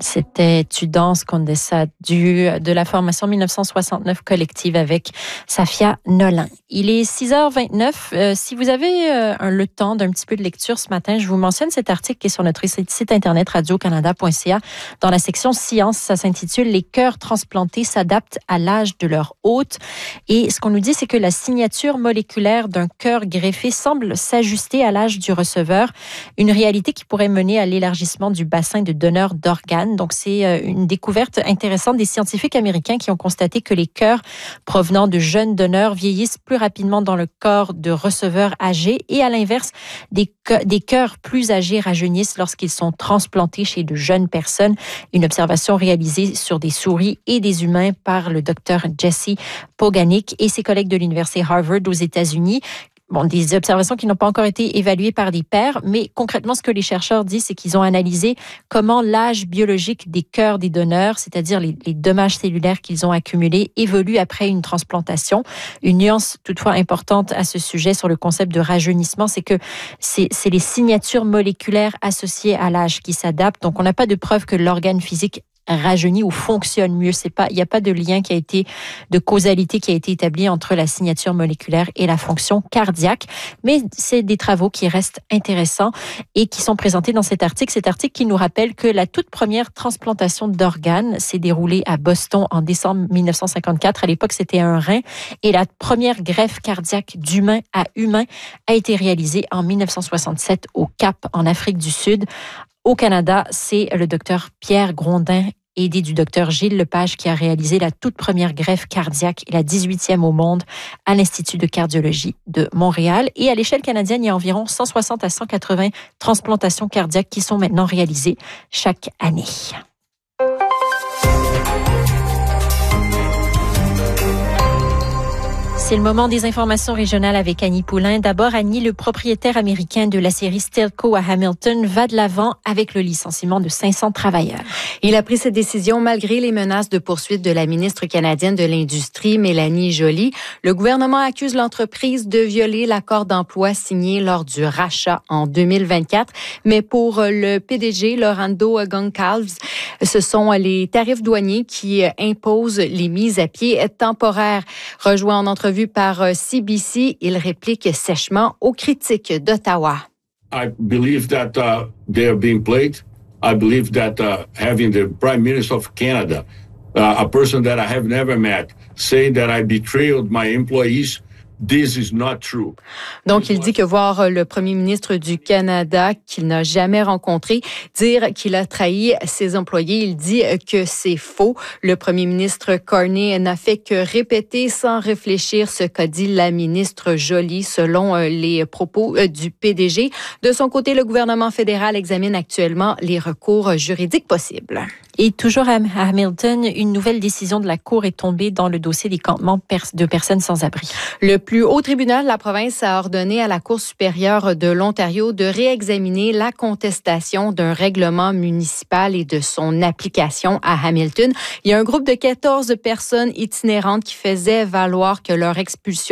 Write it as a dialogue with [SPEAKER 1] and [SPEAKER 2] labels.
[SPEAKER 1] C'était Tu danses Condessa de la formation 1969 collective avec Safia Nolan. Il est 6h29. Si vous avez le temps d'un petit peu de lecture ce matin, je vous mentionne cet article qui est sur notre site internet radiocanada.ca dans la section Science. Ça s'intitule « Les cœurs transplantés s'adaptent à l'âge de leur hôte ». Et ce qu'on nous dit, c'est que la signature moléculaire d'un cœur greffé semble s'ajuster à l'âge du receveur. Une réalité qui pourrait mener à l'élargissement du bassin de donneurs d'organes. Donc, c'est une découverte intéressante des scientifiques américains qui ont constaté que les cœurs provenant de jeunes donneurs vieillissent plus rapidement dans le corps de receveurs âgés et à l'inverse, des cœurs plus âgés rajeunissent lorsqu'ils sont transplantés chez de jeunes personnes. Une observation réalisée sur des souris et des humains par le docteur Jesse Poganik et ses collègues de l'université Harvard aux États-Unis. Bon, des observations qui n'ont pas encore été évaluées par des pairs, mais concrètement, ce que les chercheurs disent, c'est qu'ils ont analysé comment l'âge biologique des cœurs des donneurs, c'est-à-dire les dommages cellulaires qu'ils ont accumulés, évolue après une transplantation. Une nuance toutefois importante à ce sujet sur le concept de rajeunissement, c'est que c'est les signatures moléculaires associées à l'âge qui s'adaptent. Donc, on n'a pas de preuve que l'organe physique rajeunit ou fonctionne mieux. Il n'y a pas de lien de causalité qui a été établi entre la signature moléculaire et la fonction cardiaque. Mais c'est des travaux qui restent intéressants et qui sont présentés dans cet article. Cet article qui nous rappelle que la toute première transplantation d'organes s'est déroulée à Boston en décembre 1954. À l'époque, c'était un rein. Et la première greffe cardiaque d'humain à humain a été réalisée en 1967 au Cap, en Afrique du Sud. Au Canada, c'est le docteur Pierre Grondin, aidé du docteur Gilles Lepage, qui a réalisé la toute première greffe cardiaque et la 18e au monde à l'Institut de cardiologie de Montréal. Et à l'échelle canadienne, il y a environ 160 à 180 transplantations cardiaques qui sont maintenant réalisées chaque année. C'est le moment des informations régionales avec Annie Poulain. D'abord, Annie, le propriétaire américain de la série Stelco à Hamilton va de l'avant avec le licenciement de 500 travailleurs.
[SPEAKER 2] Il a pris cette décision malgré les menaces de poursuite de la ministre canadienne de l'Industrie, Mélanie Joly. Le gouvernement accuse l'entreprise de violer l'accord d'emploi signé lors du rachat en 2024. Mais pour le PDG, Lorando Goncalves, ce sont les tarifs douaniers qui imposent les mises à pied temporaires. Rejoint en entrevue par CBC, il réplique sèchement aux critiques d'Ottawa.
[SPEAKER 3] I believe that they are being played. I believe that having the Prime Minister of Canada, a person that I have never met, say that I betrayed my employees, this is not true.
[SPEAKER 2] Donc, il dit que voir le premier ministre du Canada, qu'il n'a jamais rencontré, dire qu'il a trahi ses employés, il dit que c'est faux. Le premier ministre Carney n'a fait que répéter sans réfléchir ce qu'a dit la ministre Joly, selon les propos du PDG. De son côté, le gouvernement fédéral examine actuellement les recours juridiques possibles.
[SPEAKER 1] Et toujours à Hamilton, une nouvelle décision de la Cour est tombée dans le dossier des campements de personnes sans abri.
[SPEAKER 2] Le plus haut tribunal de la province a ordonné à la Cour supérieure de l'Ontario de réexaminer la contestation d'un règlement municipal et de son application à Hamilton. Il y a un groupe de 14 personnes itinérantes qui faisaient valoir que leur expulsion